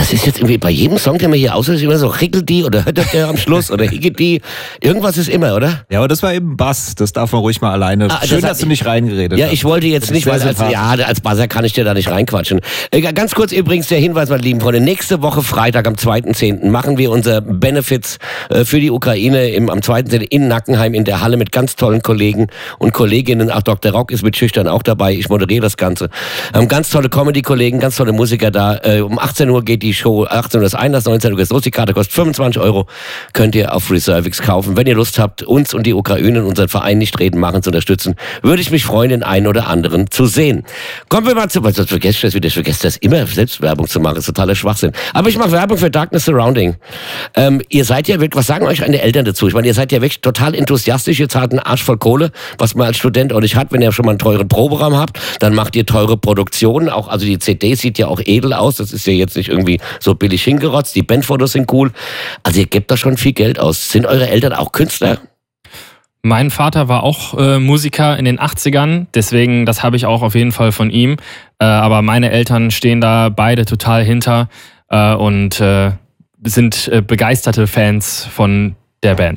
Das ist jetzt irgendwie bei jedem Song, der mir hier aussieht, immer so Rickeldi oder Höttert am Schluss oder Higgedi. Irgendwas ist immer, oder? Ja, aber das war eben Bass. Das darf man ruhig mal alleine. Schön, dass du nicht reingeredet hast. Ja, ich wollte jetzt nicht, weil als Buzzer kann ich dir da nicht reinquatschen. Ganz kurz übrigens der Hinweis, meine lieben Freunde. Nächste Woche Freitag am 2.10. machen wir unser Benefits für die Ukraine am 2.10. in Nackenheim in der Halle mit ganz tollen Kollegen und Kolleginnen. Auch Dr. Rock ist mit Schüchtern auch dabei. Ich moderiere das Ganze. Ganz tolle Comedy-Kollegen, ganz tolle Musiker da. Um 18 Uhr geht die Show, 18 Uhr ist Einlass, 19 Uhr ist los. Die Karte kostet 25 €. Könnt ihr auf Reservix kaufen. Wenn ihr Lust habt, uns und die Ukraine und unseren Verein nicht reden machen zu unterstützen, würde ich mich freuen, den einen oder anderen zu sehen. Kommen wir mal zu, ich vergesse das immer, Selbstwerbung zu machen, das ist totaler Schwachsinn. Aber ich mache Werbung für Darkness Surrounding. Ihr seid ja wirklich, was sagen euch eure Eltern dazu? Ich meine, ihr seid ja wirklich total enthusiastisch, ihr zahlt einen Arsch voll Kohle, was man als Student auch nicht hat. Wenn ihr schon mal einen teuren Proberaum habt, dann macht ihr teure Produktionen, auch, also die CD sieht ja auch edel aus, das ist ja jetzt nicht irgendwie so billig hingerotzt, die Bandfotos sind cool. Also ihr gebt da schon viel Geld aus. Sind eure Eltern auch Künstler? Mein Vater war auch Musiker in den 80ern, deswegen, das habe ich auch auf jeden Fall von ihm. Aber meine Eltern stehen da beide total hinter und sind begeisterte Fans von der Band.